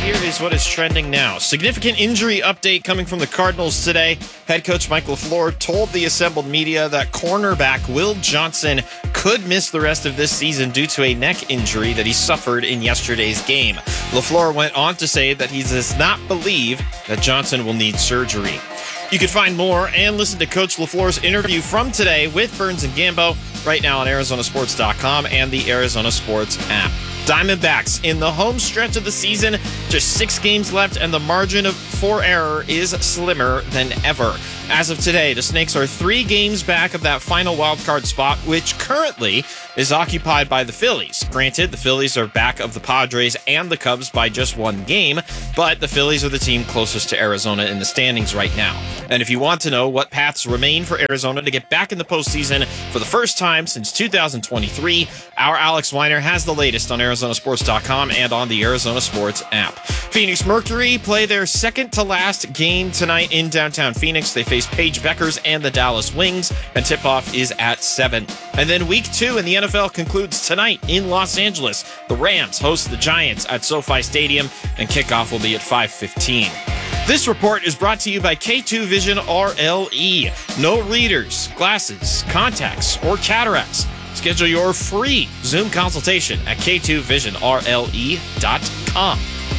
here is what is trending now. Significant injury update coming from the Cardinals today. Head coach Mike LaFleur told the assembled media that cornerback Will Johnson could miss the rest of this season due to a neck injury that he suffered in yesterday's game. LaFleur went on to say that he does not believe that Johnson will need surgery. You can find more and listen to Coach LaFleur's interview from today with Burns and Gambo right now on ArizonaSports.com and the Arizona Sports app. Diamondbacks in the home stretch of the season, just 6 games left, and the margin for error is slimmer than ever. As of today, the Snakes are 3 games back of that final wildcard spot, which currently is occupied by the Phillies. Granted, the Phillies are back of the Padres and the Cubs by just 1 game, but the Phillies are the team closest to Arizona in the standings right now. And if you want to know what paths remain for Arizona to get back in the postseason for the first time since 2023, our Alex Weiner has the latest on ArizonaSports.com and on the Arizona Sports app. Phoenix Mercury play their second-to-last game tonight in downtown Phoenix. They face Paige Beckers and the Dallas Wings, and tip-off is at 7. And then Week 2 in the NFL concludes tonight in Los Angeles. The Rams host the Giants at SoFi Stadium, and kickoff will be at 5:15. This report is brought to you by K2 Vision RLE. No readers, glasses, contacts, or cataracts. Schedule your free Zoom consultation at k2visionrle.com.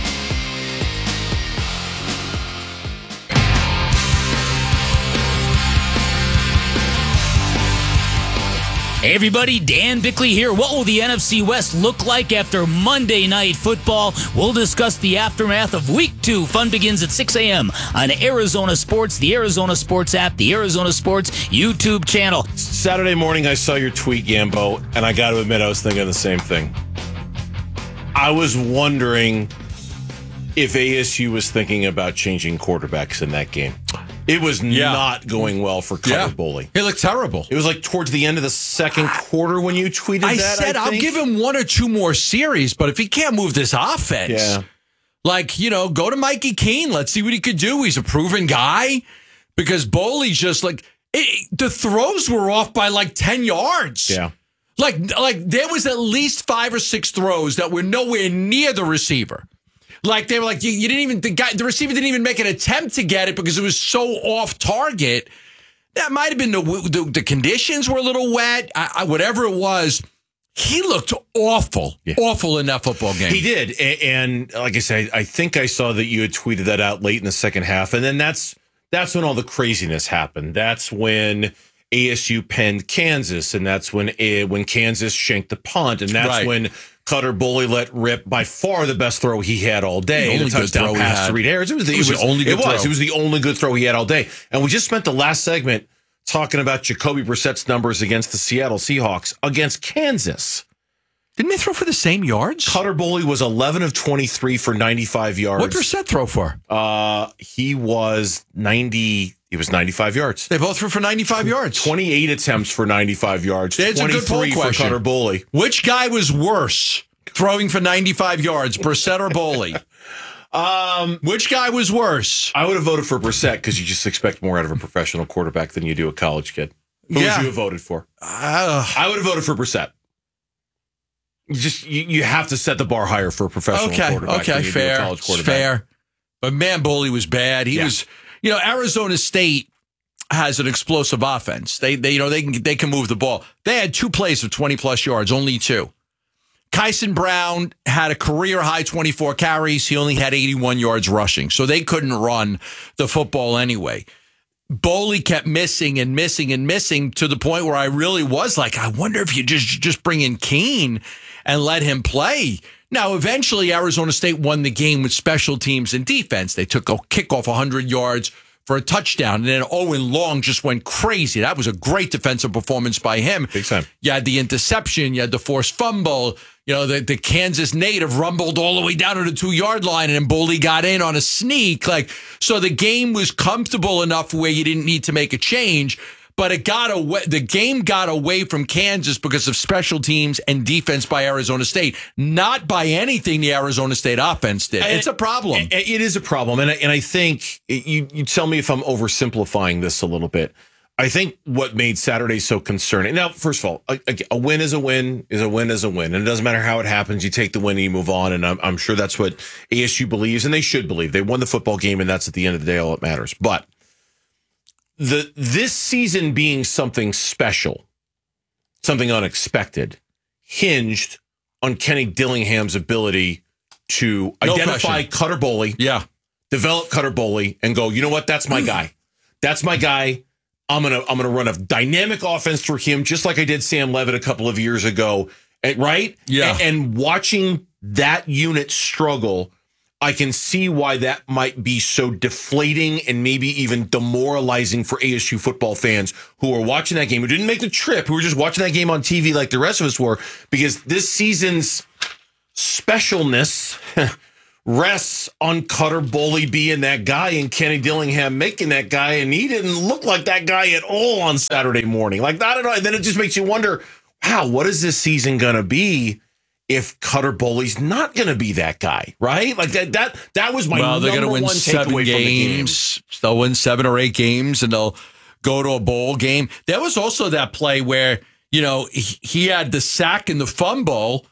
Hey everybody, Dan Bickley here. What will the NFC West look like after Monday Night Football? We'll discuss the aftermath of Week 2. Fun begins at 6 a.m. on Arizona Sports, the Arizona Sports app, the Arizona Sports YouTube channel. Saturday morning, I saw your tweet, Gambo, and I got to admit, I was thinking the same thing. I was wondering if ASU was thinking about changing quarterbacks in that game. It was not going well for Cutter Boley. It looked terrible. It was like towards the end of the second quarter when you tweeted that. I said I'll give him 1 or 2 more series, but if he can't move this offense, go to Mikey Keene. Let's see what he could do. He's a proven guy. Because Boley's just the throws were off by 10 yards. Yeah. Like there was at least 5 or 6 throws that were nowhere near the receiver. They were you didn't even, the receiver didn't even make an attempt to get it because it was so off target. That might have been the conditions were a little wet. Whatever it was, he looked awful in that football game. He did. And like I said, I think I saw that you had tweeted that out late in the second half. And then that's when all the craziness happened. That's when ASU penned Kansas. And that's when Kansas shanked the punt. And that's when Cutter Boley let rip by far the best throw he had all day. The touchdown pass to Reed Harris. It was the only good throw. It was the only good throw he had all day. And we just spent the last segment talking about Jacoby Brissett's numbers against the Seattle Seahawks against Kansas. Didn't they throw for the same yards? Cutter Boley was 11 of 23 for 95 yards. What Brissett throw for? He was 90. He was 95 yards. They both threw for 95 yards. 28 attempts for 95 yards. It's a good poll question. For Cutter Boley. Which guy was worse throwing for 95 yards, Brissett or Boley? Which guy was worse? I would have voted for Brissett because you just expect more out of a professional quarterback than you do a college kid. Who would you have voted for? I would have voted for Brissett. You have to set the bar higher for a professional quarterback. Okay, than you do a college quarterback. Fair. But man, Boley was bad. He was. Arizona State has an explosive offense. They can move the ball. They had 2 plays of 20-plus yards, only 2. Kyson Brown had a career-high 24 carries. He only had 81 yards rushing, so they couldn't run the football anyway. Boley kept missing and missing and missing to the point where I really was I wonder if you just bring in Keene and let him play. Now, eventually, Arizona State won the game with special teams and defense. They took a kickoff 100 yards for a touchdown, and then Owen Long just went crazy. That was a great defensive performance by him. Big time. You had the interception. You had the forced fumble. The Kansas native rumbled all the way down to the 2-yard line, and then Boley got in on a sneak. So the game was comfortable enough where you didn't need to make a change. But it got away. The game got away from Kansas because of special teams and defense by Arizona State, not by anything the Arizona State offense did. It's a problem. It is a problem, and I think you tell me if I'm oversimplifying this a little bit. I think what made Saturday so concerning. Now, first of all, a win is a win is a win is a win. And it doesn't matter how it happens. You take the win and you move on. And I'm sure that's what ASU believes, and they should believe. They won the football game, and that's at the end of the day all that matters. But this season being something special, something unexpected, hinged on Kenny Dillingham's ability to identify Cutter Boley, develop Cutter Boley, and go, you know what? That's my guy. That's my guy. I'm gonna run a dynamic offense through him, just like I did Sam Levitt a couple of years ago, right? Yeah. And watching that unit struggle, I can see why that might be so deflating and maybe even demoralizing for ASU football fans who are watching that game, who didn't make the trip, who were just watching that game on TV like the rest of us were, because this season's specialness rests on Cutter Boley being that guy and Kenny Dillingham making that guy, and he didn't look like that guy at all on Saturday morning. Like, I don't know. And then it just makes you wonder, wow, what is this season going to be if Cutter Boley's not going to be that guy, right? Like that was my they're going to win 7 games. They'll win 7 or 8 games, and they'll go to a bowl game. There was also that play where, he had the sack and the fumble,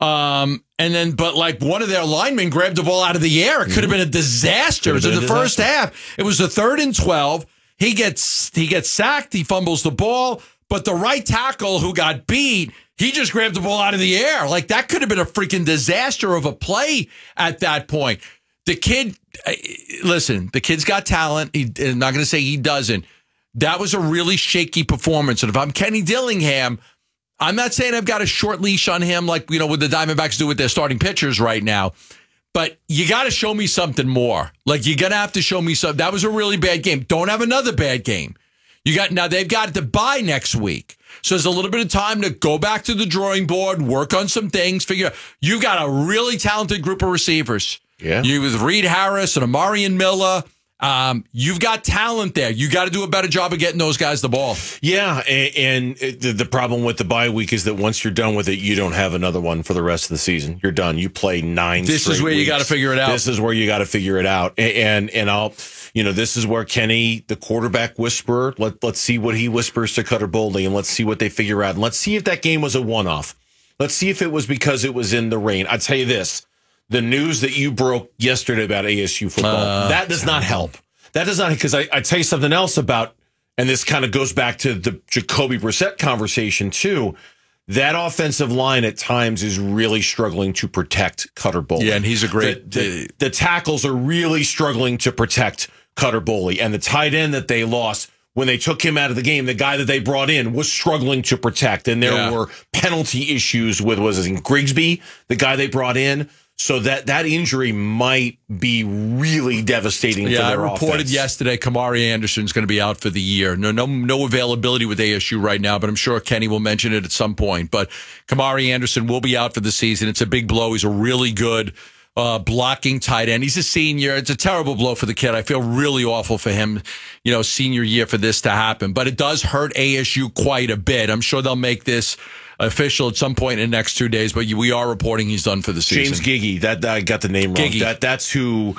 and then, but like one of their linemen grabbed the ball out of the air. It could have been a disaster. It was in the first half. It was the 3rd and 12. He gets sacked. He fumbles the ball, but the right tackle who got beat, he just grabbed the ball out of the air. Like, that could have been a freaking disaster of a play at that point. The kid, listen, the kid's got talent. I'm not going to say he doesn't. That was a really shaky performance. And if I'm Kenny Dillingham, I'm not saying I've got a short leash on him like, what the Diamondbacks do with their starting pitchers right now, but you got to show me something more. Like, you're going to have to show me something. That was a really bad game. Don't have another bad game. Now they've got to bye next week. So there's a little bit of time to go back to the drawing board, work on some things, figure out. You've got a really talented group of receivers. Yeah. You with Reed Harris and Amarian Miller. You've got talent there. You got to do a better job of getting those guys the ball. Yeah, and the problem with the bye week is that once you're done with it, you don't have another one for the rest of the season. You're done. You play 9 This is where weeks. you got to figure it out. This is where you got to figure it out. And I'll, this is where Kenny, the quarterback whisperer, let's see what he whispers to Cutter Boley, and let's see what they figure out. And let's see if that game was a one-off. Let's see if it was because it was in the rain. I'll tell you this. The news that you broke yesterday about ASU football, that does not help. That does not, because I tell you something else about, and this kind of goes back to the Jacoby Brissett conversation too. That offensive line at times is really struggling to protect Cutter Boley. Yeah, and he's a great... The tackles are really struggling to protect Cutter Boley. And the tight end that they lost, when they took him out of the game, the guy that they brought in was struggling to protect. And there were penalty issues with, Grigsby, the guy they brought in. So that injury might be really devastating for their offense. I reported yesterday Kamari Anderson's going to be out for the year. No availability with ASU right now, but I'm sure Kenny will mention it at some point. But Kamari Anderson will be out for the season. It's a big blow. He's a really good blocking tight end. He's a senior. It's a terrible blow for the kid. I feel really awful for him, senior year for this to happen. But it does hurt ASU quite a bit. I'm sure they'll make this official at some point in the next 2 days, but we are reporting he's done for the season. James Giggy, that I got the name wrong. That's who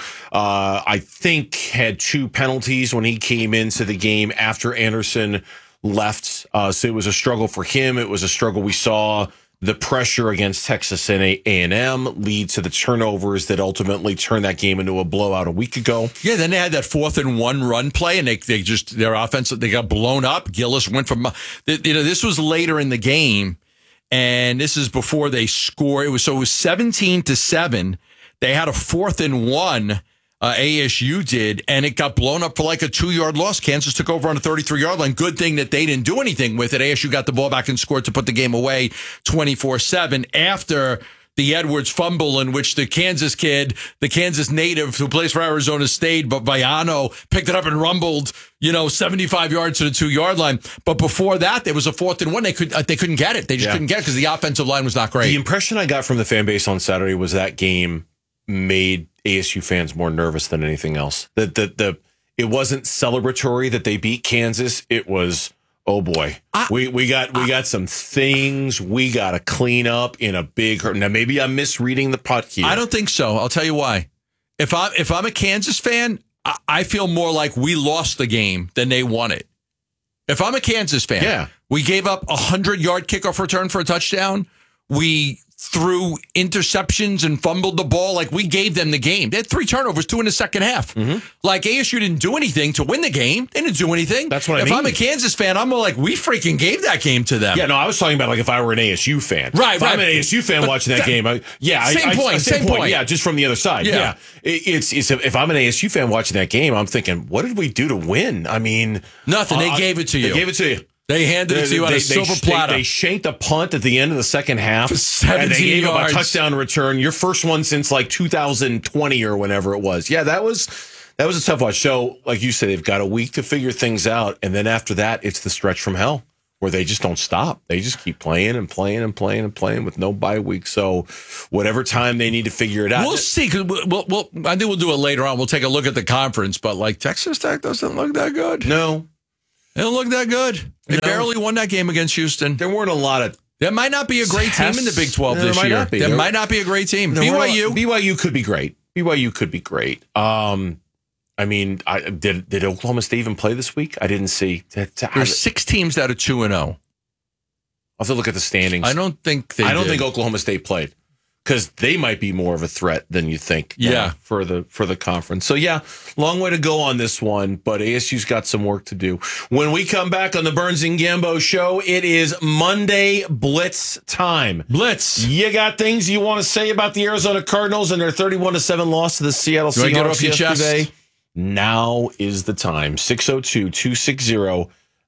I think had 2 penalties when he came into the game after Anderson left. So it was a struggle for him. It was a struggle. We saw the pressure against Texas A&M lead to the turnovers that ultimately turned that game into a blowout a week ago. Yeah, then they had that 4th and 1 run play, and their offense, they got blown up. Gillis went from, this was later in the game. And this is before they score. It was 17-7. They had a 4th and 1. ASU did, and it got blown up for like a 2-yard loss. Kansas took over on the 33-yard line. Good thing that they didn't do anything with it. ASU got the ball back and scored to put the game away 24-7 after the Edwards fumble, in which the Kansas kid, the Kansas native who plays for Arizona State, but Vaiano picked it up and rumbled, 75 yards to the 2-yard line. But before that, there was a 4th and 1. They couldn't get it. They just couldn't get it because the offensive line was not great. The impression I got from the fan base on Saturday was that game made ASU fans more nervous than anything else. It wasn't celebratory that they beat Kansas. It was, oh boy, we got some things we got to clean up in a big hurt. Now maybe I'm misreading the putt here. I don't think so. I'll tell you why. If I'm a Kansas fan, I feel more like we lost the game than they won it. If I'm a Kansas fan, we gave up a 100-yard kickoff return for a touchdown. We threw interceptions and fumbled the ball. Like, we gave them the game. They had 3 turnovers, 2 in the second half. Like, ASU didn't do anything to win the game. They didn't do anything. That's what I mean. If I'm a Kansas fan, I'm like, we freaking gave that game to them. Yeah, no, I was talking about like if I were an ASU fan. Right, if I'm an ASU fan watching that game, same point. Yeah, just from the other side. Yeah. It's if I'm an ASU fan watching that game, I'm thinking, what did we do to win? I mean, nothing. They gave it to you. They gave it to you. They handed it to you on a silver platter. They shanked a punt at the end of the second half. 17 and they gave yards. up a touchdown return. Your first one since like 2020 or whenever it was. Yeah, that was a tough watch. So, like you said, they've got a week to figure things out. And then after that, it's the stretch from hell where they just don't stop. They just keep playing and playing and playing and playing with no bye week. So whatever time they need to figure it out. We'll see. Cause I think we'll do it later on. We'll take a look at the conference. But like Texas Tech doesn't look that good. No. They don't look that good. They barely won that game against Houston. There weren't a lot of... That might not be a great team in the Big 12 this year. There might not be a great team. BYU could be great. BYU could be great. I mean, did Oklahoma State even play this week? I didn't see. There's 6 teams out of 2-0. I'll have to look at the standings. I don't think Oklahoma State played because they might be more of a threat than you think. For the conference. So long way to go on this one, but ASU's got some work to do. When we come back on the Burns and Gambo show, it is Monday Blitz time. Blitz. You got things you want to say about the Arizona Cardinals and their 31-7 loss to the Seattle Seahawks yesterday? Now is the time. 602-260-9870.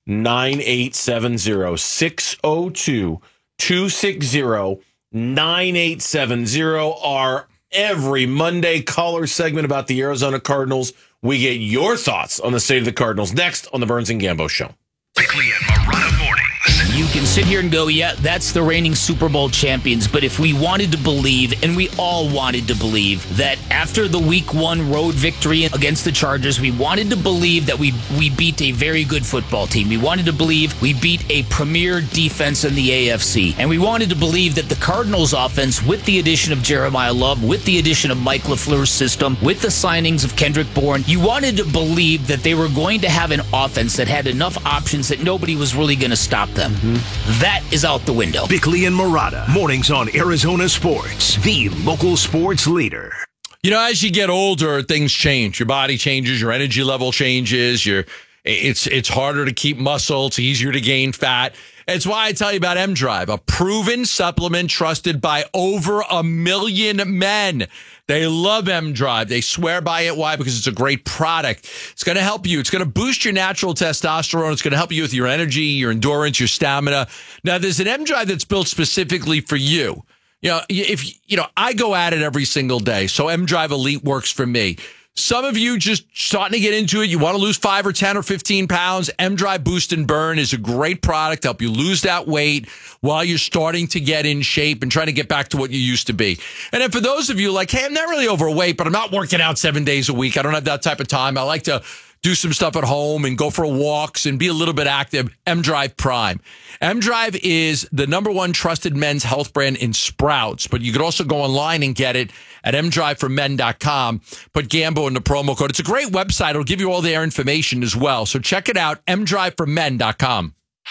602-260-9870. Our every Monday caller segment about the Arizona Cardinals. We get your thoughts on the state of the Cardinals next on the Burns and Gambo show. Bickley and Marotta mornings. You can sit here and go, yeah, that's the reigning Super Bowl champions. But if we wanted to believe, and we all wanted to believe, that after the Week 1 road victory against the Chargers, we wanted to believe that we beat a very good football team. We wanted to believe we beat a premier defense in the AFC. And we wanted to believe that the Cardinals offense, with the addition of Jeremiah Love, with the addition of Mike LaFleur's system, with the signings of Kendrick Bourne, you wanted to believe that they were going to have an offense that had enough options that nobody was really going to stop them. That is out the window. Bickley and Marotta, mornings on Arizona Sports, the local sports leader. You know, as you get older, things change. Your body changes, your energy level changes, it's harder to keep muscle, it's easier to gain fat. It's why I tell you about M-Drive, a proven supplement trusted by over 1 million men. They love M-Drive. They swear by it. Why? Because it's a great product. It's going to help you. It's going to boost your natural testosterone. It's going to help you with your energy, your endurance, your stamina. Now, there's an M-Drive that's built specifically for you. I go at it every single day. So M-Drive Elite works for me. Some of you just starting to get into it. You want to lose 5 or 10 or 15 pounds. M-Drive Boost and Burn is a great product to help you lose that weight while you're starting to get in shape and trying to get back to what you used to be. And then for those of you like, hey, I'm not really overweight, but I'm not working out 7 days a week. I don't have that type of time. I like to do some stuff at home and go for walks and be a little bit active. M-Drive Prime. M-Drive is the #1 trusted men's health brand in Sprouts, but you could also go online and get it at mdriveformen.com. Put Gambo in the promo code. It's a great website. It'll give you all their information as well. So check it out, mdriveformen.com.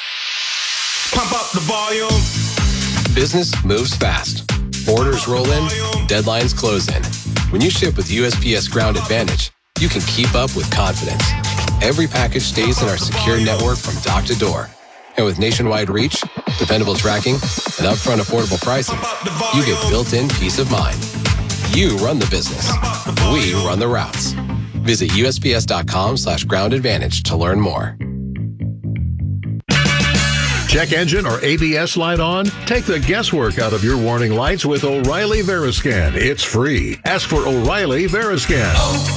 Pump up the volume. Business moves fast. Orders roll in, deadlines close in. When you ship with USPS Ground Advantage, you can keep up with confidence. Every package stays in our secure network from dock to door. And with nationwide reach, dependable tracking, and upfront affordable pricing, you get built-in peace of mind. You run the business. We run the routes. Visit USPS.com/Ground Advantage to learn more. Check engine or ABS light on? Take the guesswork out of your warning lights with O'Reilly Veriscan. It's free. Ask for O'Reilly Veriscan.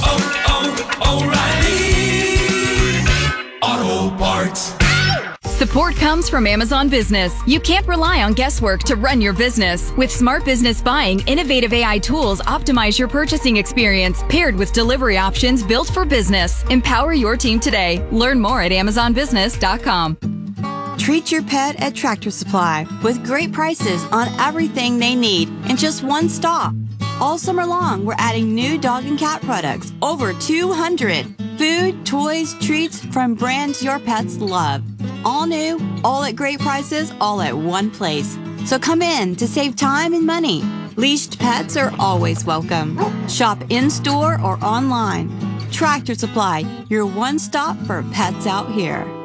O'Reilly Auto Parts. Support comes from Amazon Business. You can't rely on guesswork to run your business. With smart business buying, innovative AI tools optimize your purchasing experience, paired with delivery options built for business. Empower your team today. Learn more at amazonbusiness.com. Treat your pet at Tractor Supply with great prices on everything they need in just one stop. All summer long, we're adding new dog and cat products, over 200. Food, toys, treats from brands your pets love. All new, all at great prices, all at one place. So come in to save time and money. Leashed pets are always welcome. Shop in-store or online. Tractor Supply, your one stop for pets out here.